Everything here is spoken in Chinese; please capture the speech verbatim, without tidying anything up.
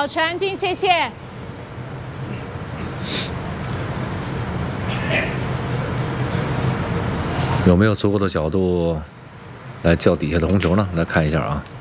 陈安静，谢谢。 有没有足够的角度来叫底下的红球呢？来看一下啊。